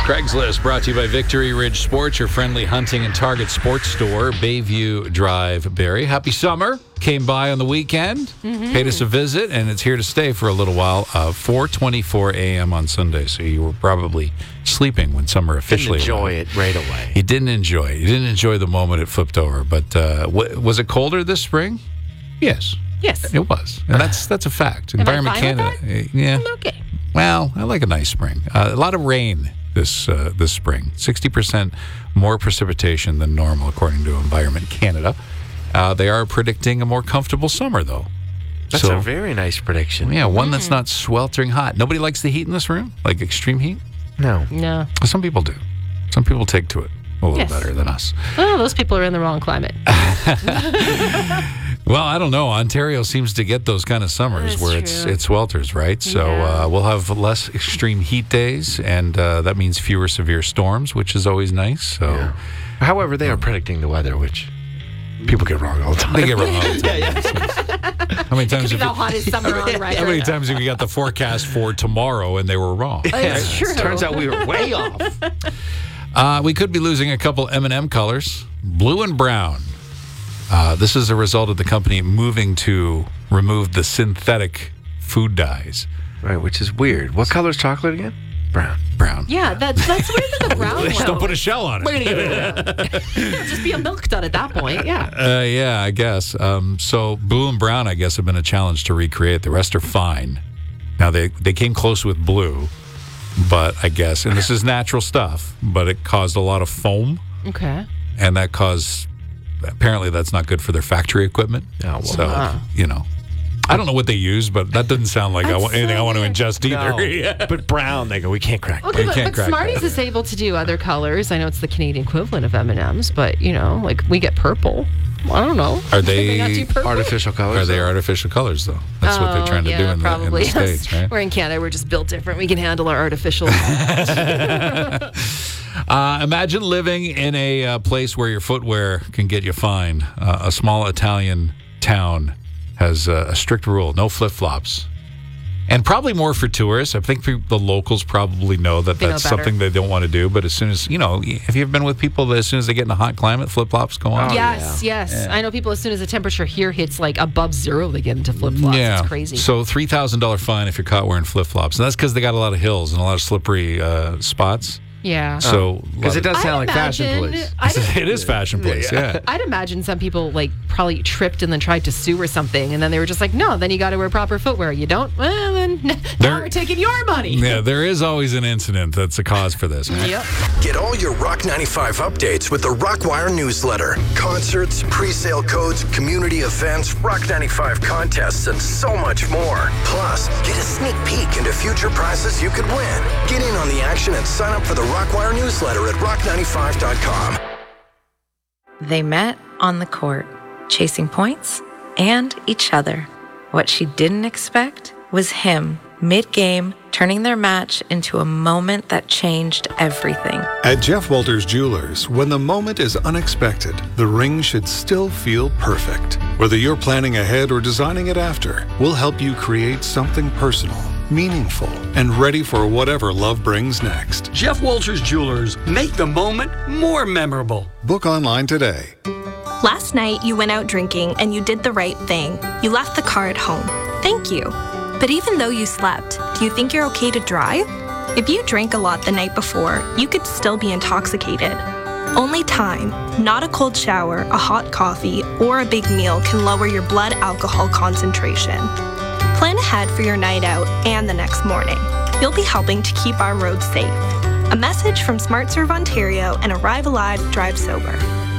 Craigslist brought to you by Victory Ridge Sports, your friendly hunting and target sports store, Bayview Drive, Barrie. Happy summer. Came by on the weekend, paid us a visit, and it's here to stay for a little while. 4:24 a.m. on Sunday, so you were probably sleeping when summer officially Didn't enjoy arrived. it right away. You didn't enjoy it. You didn't enjoy the moment it flipped over. But was it colder this spring? Yes. Yes. It was. And that's a fact. Am I fine Canada. with Yeah. I'm okay. Well, I like a nice spring. A lot of rain this spring. 60% more precipitation than normal, according to Environment Canada. They are predicting a more comfortable summer, though. That's a very nice prediction. Yeah, one that's not sweltering hot. Nobody likes the heat in this room? Like extreme heat? No. No. Some people do. Some people take to it a little better than us. Well, those people are in the wrong climate. Well, I don't know. Ontario seems to get those kind of summers That's where true. it swelters, right? So Yeah. we'll have less extreme heat days, and that means fewer severe storms, which is always nice. So Yeah. However, they are predicting the weather, which people get wrong all the time. they get wrong all the time. How many times have How hot is summer on right how many times have you got the forecast for tomorrow and they were wrong? It's true. Turns out we were way off. We could be losing a couple M&M colors, blue and brown. This is a result of the company moving to remove the synthetic food dyes. Right, which is weird. What color is chocolate again? Brown. Yeah, that's weird that the brown Just one. don't put a shell on it. It'll just be a milk dud at that point, yeah. Yeah, I guess. So blue and brown, I guess, have been a challenge to recreate. The rest are fine. Now, they came close with blue, but I guess, and this is natural stuff, but it caused a lot of foam, Okay. and that caused, apparently that's not good for their factory equipment. Oh, well. So, I don't know what they use, but that doesn't sound like anything I want to ingest either. No. Yeah. But brown, they go, we can't crack Okay, brown. can't but crack Smarties that. is able to do other colors. I know it's the Canadian equivalent of M&M's, but, like we get purple. I don't know. Are They not they do purple? Artificial colors. Are they artificial colors, though? That's what they're trying to do in probably. the States, right? We're in Canada. We're just built different. We can handle our artificial. Imagine living in a place where your footwear can get you fined. A small Italian town has a strict rule: no flip-flops. And probably more for tourists. I think the locals probably know that They know that's better. something they don't want to do. But as soon as, if you've been with people that as soon as they get in a hot climate, flip-flops go on. Yes. I know people, as soon as the temperature here hits like above zero, they get into flip-flops. Yeah. It's crazy. So $3,000 fine if you're caught wearing flip-flops. And that's because they got a lot of hills and a lot of slippery spots. yeah. So Because it does sound like fashion police. It is fashion police, yeah. I'd imagine some people probably tripped and then tried to sue or something, and then they were just like, no, then you got to wear proper footwear. You don't? Well, then now we're taking your money. Yeah, there is always an incident that's a cause for this. Right? Yep. Get all your Rock 95 updates with the Rockwire newsletter. Concerts, pre-sale codes, community events, Rock 95 contests, and so much more. Plus, get a sneak peek into future prizes you could win. Get in on the action and sign up for the Rockwire newsletter at rock95.com. They met on the court, chasing points and each other. What she didn't expect was him, mid-game, turning their match into a moment that changed everything. At Jeff Walters Jewelers, when the moment is unexpected, the ring should still feel perfect. Whether you're planning ahead or designing it after, we'll help you create something personal, meaningful, and ready for whatever love brings next. Jeff Walters Jewelers, make the moment more memorable. Book online today. Last night, you went out drinking and you did the right thing. You left the car at home. Thank you. But even though you slept, do you think you're okay to drive? If you drank a lot the night before, you could still be intoxicated. Only time, not a cold shower, a hot coffee, or a big meal can lower your blood alcohol concentration. Plan ahead for your night out and the next morning. You'll be helping to keep our roads safe. A message from SmartServe Ontario and Arrive Alive, Drive Sober.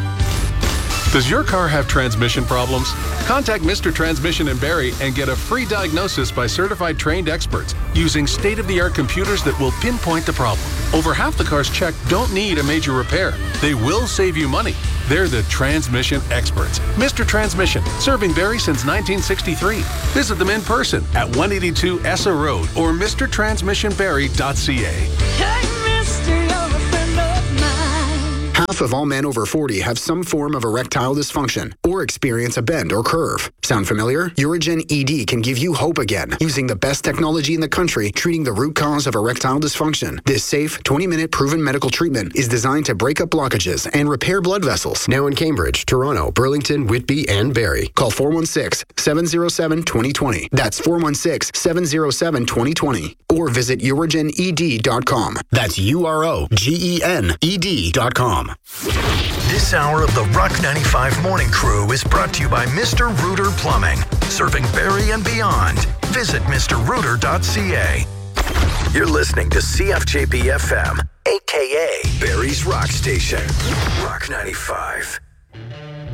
Does your car have transmission problems? Contact Mr. Transmission in Barrie and get a free diagnosis by certified trained experts using state-of-the-art computers that will pinpoint the problem. Over half the cars checked don't need a major repair. They will save you money. They're the transmission experts. Mr. Transmission, serving Barrie since 1963. Visit them in person at 182 Essa Road or mrtransmissionbarrie.ca. Hey, mister, you're a friend of mine. Half of all men over 40 have some form of erectile dysfunction or experience a bend or curve. Sound familiar? Urigen ED can give you hope again using the best technology in the country treating the root cause of erectile dysfunction. This safe, 20-minute proven medical treatment is designed to break up blockages and repair blood vessels. Now in Cambridge, Toronto, Burlington, Whitby, and Barrie. Call 416-707-2020. That's 416-707-2020. Or visit urigened.com. That's UROGENED.com. This hour of the Rock 95 Morning Crew is brought to you by Mr. Rooter Plumbing, serving Barrie and beyond. Visit mrrooter.ca. You're listening to CFJB FM, a.k.a. Barrie's Rock Station. Rock 95.